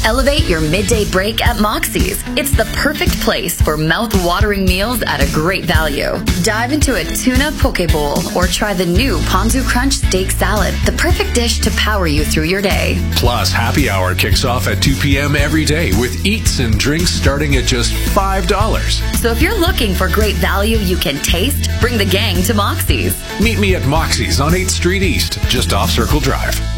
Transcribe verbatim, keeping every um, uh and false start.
Elevate your midday break at Moxie's. It's the perfect place for mouth-watering meals at a great value. Dive into a tuna poke bowl or try the new Ponzu Crunch steak salad, the perfect dish to power you through your day. Plus, happy hour kicks off at two p.m. every day with eats and drinks starting at just five dollars. So if you're looking for great value you can taste, bring the gang to Moxie's. Meet me at Moxie's on eighth Street East, just off Circle Drive.